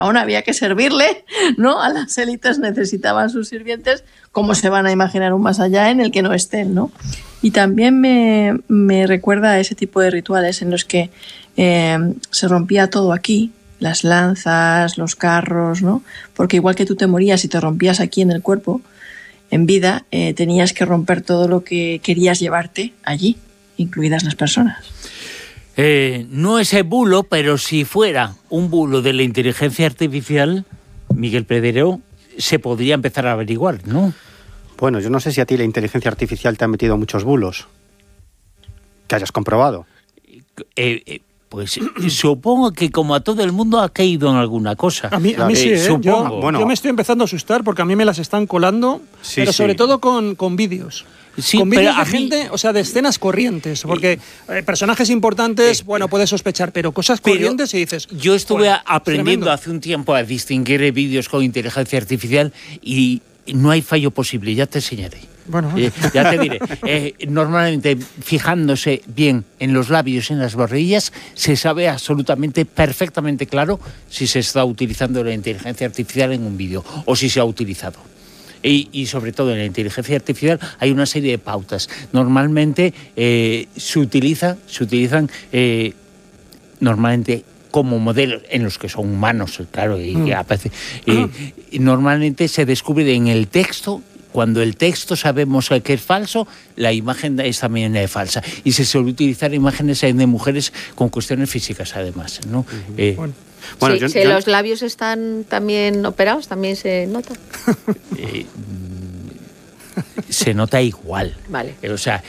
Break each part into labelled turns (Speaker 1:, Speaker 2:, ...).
Speaker 1: Aún había que servirle, ¿no? A las élites necesitaban sus sirvientes, ¿cómo se van a imaginar un más allá en el que no estén, ¿no? Y también me recuerda a ese tipo de rituales en los que se rompía todo aquí, las lanzas, los carros, ¿no? Porque igual que tú te morías y te rompías aquí en el cuerpo, en vida, tenías que romper todo lo que querías llevarte allí, incluidas las personas.
Speaker 2: No ese bulo, pero si fuera un bulo de la inteligencia artificial, Miguel Pedrero, se podría empezar a averiguar, ¿no?
Speaker 3: Bueno, yo no sé si a ti la inteligencia artificial te ha metido muchos bulos que hayas comprobado.
Speaker 2: Pues supongo que como a todo el mundo ha caído en alguna cosa.
Speaker 4: A mí sí,
Speaker 2: supongo.
Speaker 4: Yo me estoy empezando a asustar porque a mí me las están colando, pero sobre todo con vídeos.
Speaker 2: Sí,
Speaker 4: con vídeos de
Speaker 2: a mí,
Speaker 4: gente, o sea, de escenas corrientes, porque personajes importantes, bueno, puedes sospechar, pero cosas corrientes y dices...
Speaker 2: Yo estuve aprendiendo
Speaker 4: tremendo.
Speaker 2: hace un tiempo a distinguir vídeos con inteligencia artificial y no hay fallo posible, ya te enseñaré.
Speaker 4: Bueno,
Speaker 2: ya te diré. Normalmente, fijándose bien en los labios y en las barrillas, se sabe absolutamente, perfectamente claro si se está utilizando la inteligencia artificial en un vídeo o si se ha utilizado. Y sobre todo en la inteligencia artificial hay una serie de pautas. Normalmente se utilizan normalmente como modelos en los que son humanos, claro, y normalmente se descubre en el texto. Cuando el texto sabemos que es falso, la imagen es también falsa. Y se suele utilizar imágenes de mujeres con cuestiones físicas, además, ¿no?
Speaker 5: Bueno, si los labios están también operados, también se nota.
Speaker 2: Se nota igual.
Speaker 5: Vale.
Speaker 2: O sea,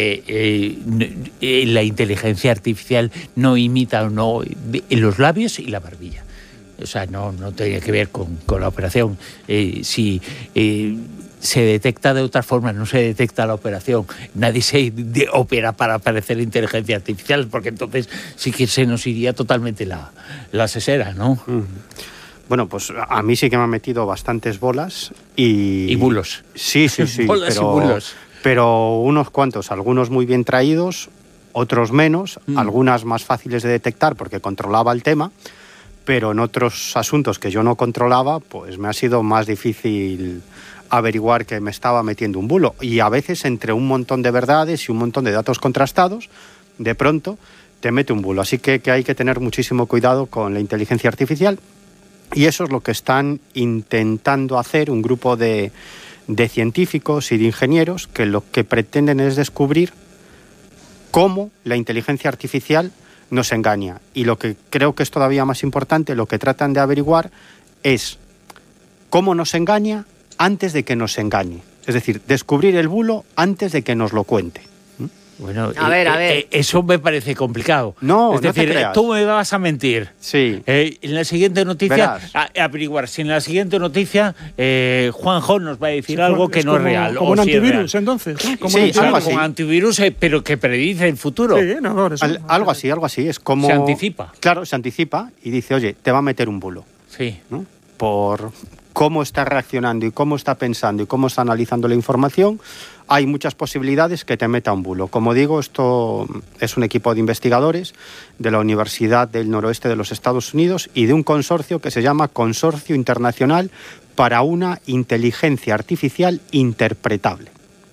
Speaker 2: la inteligencia artificial no imita los labios y la barbilla. O sea, no tiene que ver con la operación. Si se detecta de otra forma, no se detecta la operación. Nadie se opera para parecer inteligencia artificial, porque entonces sí que se nos iría totalmente la sesera, ¿no?
Speaker 3: Bueno, pues a mí sí que me han metido bastantes bolas y
Speaker 2: bulos.
Speaker 3: Sí.
Speaker 2: Bolas y bulos.
Speaker 3: Pero unos cuantos, algunos muy bien traídos, otros menos, algunas más fáciles de detectar porque controlaba el tema, pero en otros asuntos que yo no controlaba, pues me ha sido más difícil averiguar que me estaba metiendo un bulo. Y a veces entre un montón de verdades y un montón de datos contrastados, de pronto te mete un bulo. Así que hay que tener muchísimo cuidado con la inteligencia artificial. Y eso es lo que están intentando hacer un grupo de científicos y de ingenieros que lo que pretenden es descubrir cómo la inteligencia artificial nos engaña. Y lo que creo que es todavía más importante, lo que tratan de averiguar es cómo nos engaña antes de que nos engañe. Es decir, descubrir el bulo antes de que nos lo cuente.
Speaker 2: Bueno,
Speaker 5: a ver.
Speaker 2: Eso me parece complicado.
Speaker 3: No,
Speaker 2: es decir,
Speaker 3: no te creas.
Speaker 2: tú me vas a mentir.
Speaker 3: Sí.
Speaker 2: En la siguiente noticia, averiguar si en la siguiente noticia Juanjo nos va a decir algo que no es real.
Speaker 4: Como un antivirus, entonces.
Speaker 3: Sí, algo así.
Speaker 2: Como antivirus, pero que predice el futuro.
Speaker 4: Sí,
Speaker 3: algo así. Es como...
Speaker 2: Se anticipa.
Speaker 3: Claro, se anticipa y dice, oye, te va a meter un bulo.
Speaker 2: Sí.
Speaker 3: ¿No? Por cómo está reaccionando y cómo está pensando y cómo está analizando la información, hay muchas posibilidades que te meta un bulo. Como digo, esto es un equipo de investigadores de la Universidad del Noroeste de los Estados Unidos y de un consorcio que se llama Consorcio Internacional para una Inteligencia Artificial Interpretable.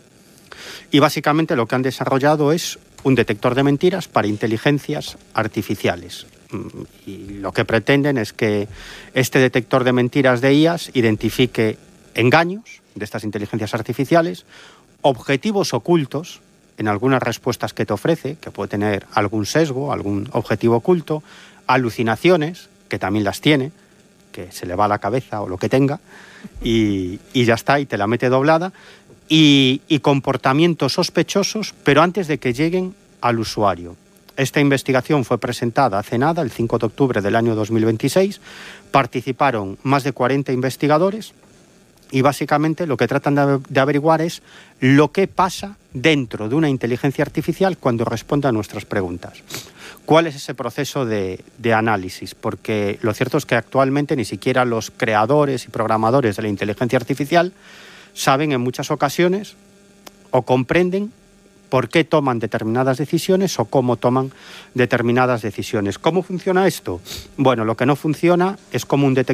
Speaker 3: Y básicamente lo que han desarrollado es un detector de mentiras para inteligencias artificiales. Y lo que pretenden es que este detector de mentiras de IAS identifique engaños de estas inteligencias artificiales, objetivos ocultos en algunas respuestas que te ofrece, que puede tener algún sesgo, algún objetivo oculto, alucinaciones, que también las tiene, que se le va a la cabeza o lo que tenga, y ya está, y te la mete doblada, y comportamientos sospechosos, pero antes de que lleguen al usuario. Esta investigación fue presentada hace nada, el 5 de octubre del año 2026. Participaron más de 40 investigadores y básicamente lo que tratan de averiguar es lo que pasa dentro de una inteligencia artificial cuando responde a nuestras preguntas. ¿Cuál es ese proceso de análisis? Porque lo cierto es que actualmente ni siquiera los creadores y programadores de la inteligencia artificial saben en muchas ocasiones o comprenden por qué toman determinadas decisiones o cómo toman determinadas decisiones. ¿Cómo funciona esto? Bueno, lo que no funciona es como un detector